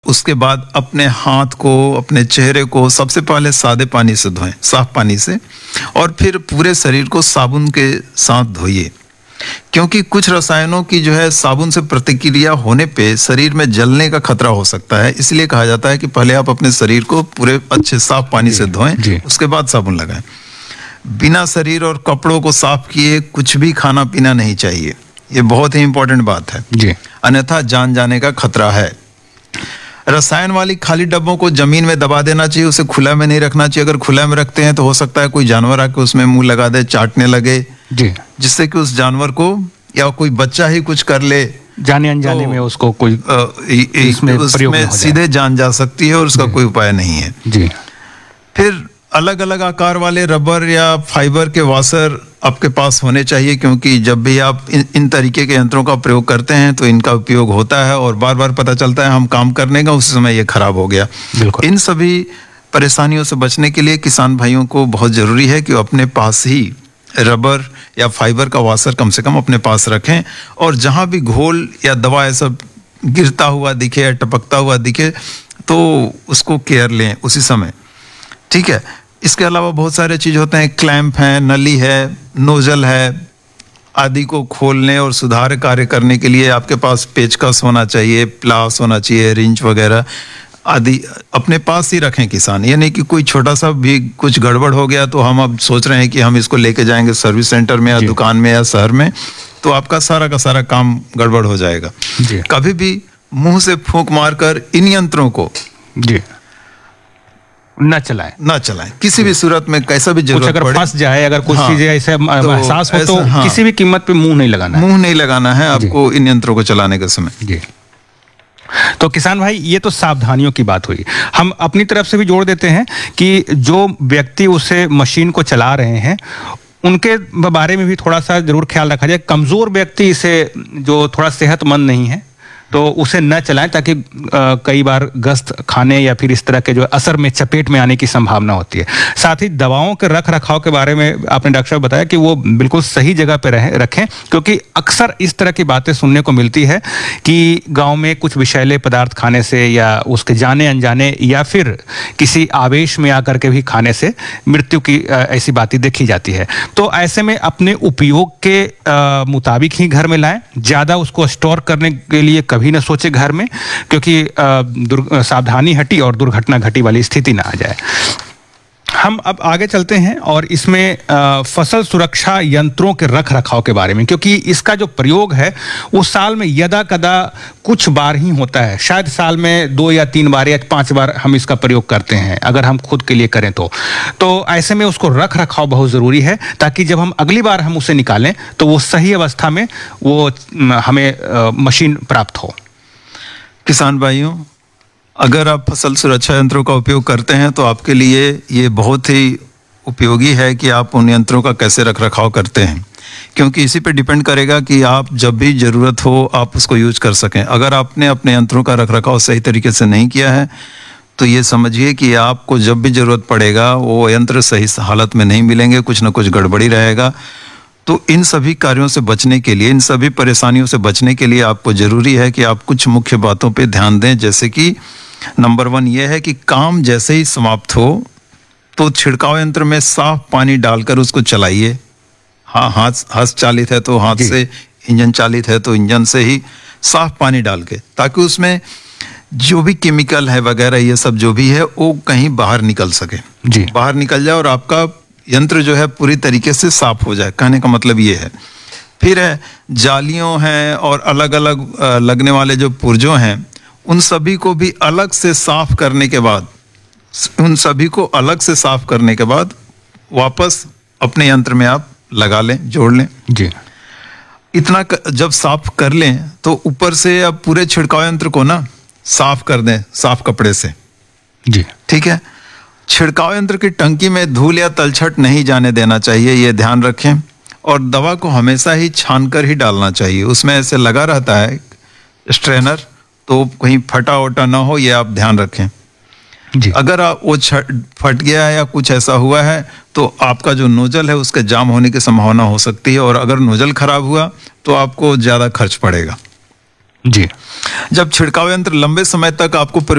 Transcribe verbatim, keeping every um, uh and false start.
उसके बाद अपने हाथ को, अपने चेहरे को सबसे पहले सादे पानी से धोएं, साफ पानी से, और फिर पूरे शरीर को साबुन के साथ धोइए। क्योंकि कुछ रसायनों की जो है साबुन से प्रतिक्रिया होने पे शरीर में जलने का खतरा हो सकता है, इसलिए कहा जाता है कि पहले आप अपने शरीर को पूरे अच्छे साफ पानी से धोएं, उसके बाद साबुन लगाएं। बिना शरीर और कपड़ों को साफ किए कुछ भी खाना पीना नहीं चाहिए, ये बहुत ही इंपॉर्टेंट बात है जी। अन्यथा जान जाने का खतरा है। रसायन वाली खाली डब्बों को जमीन में दबा देना चाहिए, उसे खुला में नहीं रखना चाहिए। अगर खुला में रखते हैं तो हो सकता है कोई जानवर आके उसमें मुंह लगा दे, चाटने लगे जी, जिससे कि उस जानवर को या कोई बच्चा ही कुछ कर ले, जाने अनजाने तो, में उसको कोई इसमें, उसमें सीधे जान जा सकती है और उसका कोई उपाय नहीं है जी। फिर अलग अलग आकार वाले रबर या फाइबर के वाशर आपके पास होने चाहिए, क्योंकि जब भी आप इन, इन तरीके के यंत्रों का प्रयोग करते हैं तो इनका उपयोग होता है और बार बार पता चलता है हम काम करने का उस समय ये खराब हो गया। इन सभी परेशानियों से बचने के लिए किसान भाइयों को बहुत जरूरी है कि अपने पास ही रबर या फाइबर का वाशर कम से कम अपने पास रखें, और जहां भी घोल या दवा ऐसा गिरता हुआ दिखे या टपकता हुआ दिखे तो उसको केयर लें उसी समय, ठीक है। इसके अलावा बहुत सारे चीज होते हैं, क्लैंप है, नली है, नोजल है आदि को खोलने और सुधार कार्य करने के लिए आपके पास पेचकस होना चाहिए, प्लास होना चाहिए, रिंच वगैरह आदि अपने पास ही रखें किसान। ये नहीं कि कोई छोटा सा भी कुछ गड़बड़ हो गया तो हम अब सोच रहे हैं कि हम इसको लेके जाएंगे सर्विस सेंटर में या दुकान में या शहर में, तो आपका सारा का सारा काम गड़बड़ हो जाएगा। कभी भी मुंह से फूंक मारकर इन यंत्रों को जी ना चलाएं ना चलाएं किसी भी सूरत में, कैसा भी जरूरत अगर पड़े, फंस जाए, अगर कुछ चीजें हाँ, ऐसे एहसास हो तो हाँ, किसी भी कीमत पे मुंह नहीं लगाना है, मुंह नहीं लगाना है आपको इन यंत्रों को चलाने के समय जी। तो किसान भाई, ये तो सावधानियों की बात हुई। हम अपनी तरफ से भी जोड़ देते हैं कि जो व्यक्ति उसे मशीन को चला रहे हैं उनके बारे में भी थोड़ा सा जरूर ख्याल रखा जाए। कमजोर व्यक्ति इसे, जो थोड़ा सेहतमंद नहीं है, तो उसे न चलाएं, ताकि आ, कई बार गस्त खाने या फिर इस तरह के जो असर में चपेट में आने की संभावना होती है। साथ ही दवाओं के रख रखाव के बारे में आपने डॉक्टर साहब बताया कि वो बिल्कुल सही जगह पे रहे रखें, क्योंकि अक्सर इस तरह की बातें सुनने को मिलती है कि गांव में कुछ विषैले पदार्थ खाने से या उसके जाने अनजाने या फिर किसी आवेश में आकर के भी खाने से मृत्यु की आ, ऐसी बातें देखी जाती है। तो ऐसे में अपने उपयोग के आ, मुताबिक ही घर में लाएं, ज्यादा उसको स्टोर करने के लिए भी न सोचे घर में, क्योंकि सावधानी हटी और दुर्घटना घटी वाली स्थिति ना आ जाए। हम अब आगे चलते हैं और इसमें आ, फसल सुरक्षा यंत्रों के रख रखाव के बारे में, क्योंकि इसका जो प्रयोग है वो साल में यदा कदा कुछ बार ही होता है। शायद साल में दो या तीन बार या पांच बार हम इसका प्रयोग करते हैं, अगर हम खुद के लिए करें तो तो ऐसे में उसको रख रखाव बहुत ज़रूरी है, ताकि जब हम अगली बार हम उसे निकालें तो वो सही अवस्था में वो हमें आ, मशीन प्राप्त हो। किसान भाइयों, अगर आप फसल सुरक्षा यंत्रों का उपयोग करते हैं तो आपके लिए ये बहुत ही उपयोगी है कि आप उन यंत्रों का कैसे रख रखाव करते हैं, क्योंकि इसी पे डिपेंड करेगा कि आप जब भी ज़रूरत हो आप उसको यूज कर सकें। अगर आपने अपने यंत्रों का रख रखाव सही तरीके से नहीं किया है तो ये समझिए कि आपको जब भी ज़रूरत पड़ेगा वो यंत्र सही हालत में नहीं मिलेंगे, कुछ ना कुछ गड़बड़ी रहेगा। तो इन सभी कार्यों से बचने के लिए, इन सभी परेशानियों से बचने के लिए आपको ज़रूरी है कि आप कुछ मुख्य बातों पे ध्यान दें। जैसे कि नंबर वन ये है कि काम जैसे ही समाप्त हो तो छिड़काव यंत्र में साफ पानी डालकर उसको चलाइए। हाँ, हाथ हाथ चालित है तो हाथ से, इंजन चालित है तो इंजन से ही साफ पानी डाल के, ताकि उसमें जो भी केमिकल है वगैरह ये सब जो भी है वो कहीं बाहर निकल सके जी, बाहर निकल जाए और आपका यंत्र जो है पूरी तरीके से साफ हो जाए। कहने का मतलब ये है। फिर है जालियों हैं और अलग अलग लगने वाले जो पुर्जों हैं, उन सभी को भी अलग से साफ करने के बाद उन सभी को अलग से साफ करने के बाद वापस अपने यंत्र में आप लगा लें, जोड़ लें जी। इतना जब साफ कर लें तो ऊपर से अब पूरे छिड़काव यंत्र को ना साफ कर दें साफ कपड़े से जी, ठीक है। छिड़काव यंत्र की टंकी में धूल या तलछट नहीं जाने देना चाहिए, ये ध्यान रखें। और दवा को हमेशा ही छानकर ही डालना चाहिए, उसमें ऐसे लगा रहता है स्ट्रेनर, तो कहीं फटा वटा ना हो, ये आप ध्यान रखें जी। अगर आप वो फट गया है या कुछ ऐसा हुआ है तो आपका जो नोजल है उसके जाम होने की संभावना हो सकती है, और अगर नोजल खराब हुआ तो आपको ज्यादा खर्च पड़ेगा जी। जब छिड़काव यंत्र लंबे समय तक आपको